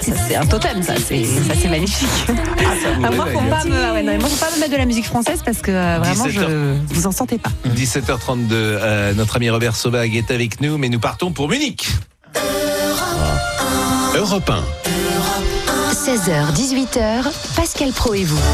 Ça, c'est un totem, ça c'est magnifique. Moi, faut pas me mettre de la musique française parce que vraiment, vous en sentez pas. 17h32, notre ami Robert Sobag est avec nous, mais nous partons pour Munich. Europe 1. 16h, 18h, Pascal Praud et vous.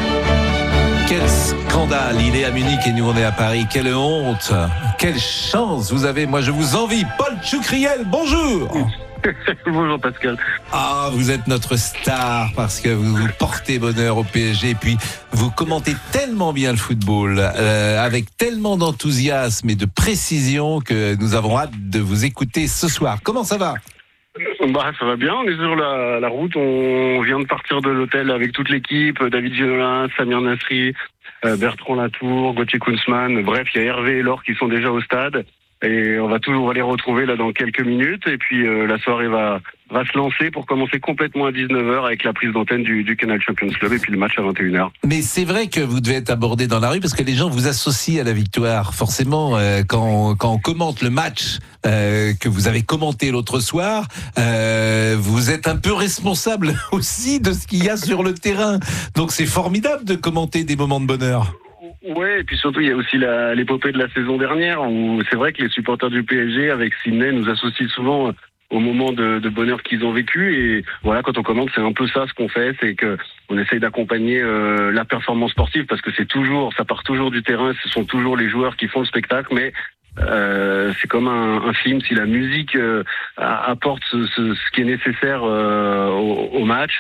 Quel scandale, il est à Munich et nous on est à Paris. Quelle honte, quelle chance vous avez. Moi je vous envie. Paul Tchoukriel, bonjour. Bonjour Pascal. Ah, vous êtes notre star parce que vous portez bonheur au PSG et puis vous commentez tellement bien le football avec tellement d'enthousiasme et de précision que nous avons hâte de vous écouter ce soir. Comment ça va ? Ça va bien, on est sur la route, on vient de partir de l'hôtel avec toute l'équipe, David Ginola, Samir Nasri, Bertrand Latour, Gauthier Kunzmann, bref, il y a Hervé et Laure qui sont déjà au stade. Et on va les retrouver là dans quelques minutes. Et puis la soirée va se lancer pour commencer complètement à 19h avec la prise d'antenne du Canal Champions Club et puis le match à 21h. Mais c'est vrai que vous devez être abordé dans la rue parce que les gens vous associent à la victoire. Forcément, quand on commente le match que vous avez commenté l'autre soir, vous êtes un peu responsable aussi de ce qu'il y a sur le terrain. Donc c'est formidable de commenter des moments de bonheur. Ouais, et puis surtout il y a aussi l'épopée de la saison dernière où c'est vrai que les supporters du PSG avec Sydney nous associent souvent au moment de bonheur qu'ils ont vécu et voilà, quand on commente c'est un peu ça ce qu'on fait, c'est que on essaye d'accompagner la performance sportive parce que ça part toujours du terrain, ce sont toujours les joueurs qui font le spectacle, mais c'est comme un film, si la musique apporte ce qui est nécessaire au match,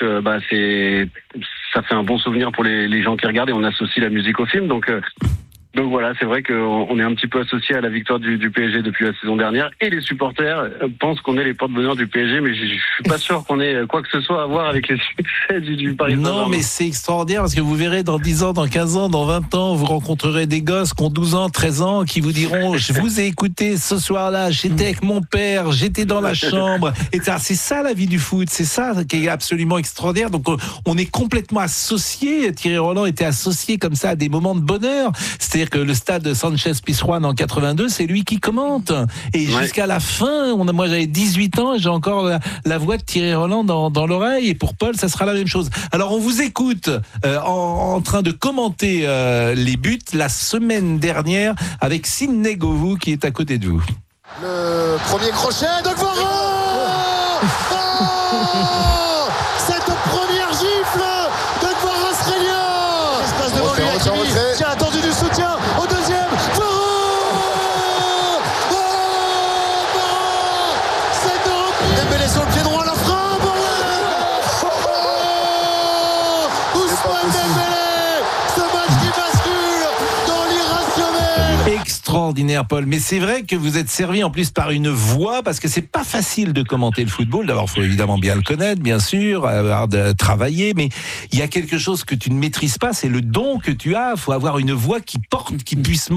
ça fait un bon souvenir pour les gens qui regardent et on associe la musique au film. Donc voilà, c'est vrai qu'on est un petit peu associé à la victoire du PSG depuis la saison dernière et les supporters pensent qu'on est les porte-bonheur du PSG, mais je suis pas sûr qu'on ait quoi que ce soit à voir avec les succès du Paris Saint-Germain. Non, mais c'est extraordinaire parce que vous verrez dans 10 ans, dans 15 ans, dans 20 ans, vous rencontrerez des gosses qui ont 12 ans, 13 ans, qui vous diront « Je vous ai écouté ce soir-là, j'étais avec mon père, j'étais dans la chambre. » Et c'est ça la vie du foot, c'est ça qui est absolument extraordinaire. Donc on est complètement associé. Thierry Roland était associé comme ça à des moments de bonheur. C'est-à-dire que le stade Sanchez-Pizjuán en 82, c'est lui qui commente. Et jusqu'à la fin, moi j'avais 18 ans et j'ai encore la voix de Thierry Roland dans l'oreille. Et pour Paul, ça sera la même chose. Alors on vous écoute en train de commenter les buts la semaine dernière avec Sidney Govou qui est à côté de vous. Le premier crochet de Gvara. Cette première gifle de Gvara Srelia. Espace devant lui, Hakimi qui a attendu du soutien au deuxième. Gvara. C'est de repli. Dembélé sur le pied droit, la frappe. Ousmane Dembélé. Ce match qui bascule dans l'irrationnel. Extraordinaire, Paul. Mais c'est vrai que vous êtes servi en plus par une voix, parce que c'est pas facile de commenter le football. D'abord, il faut évidemment bien le connaître, bien sûr, avoir de travailler, mais il y a quelque chose que tu ne maîtrises pas, c'est le don que tu as. Il faut avoir une voix qui porte, qui puisse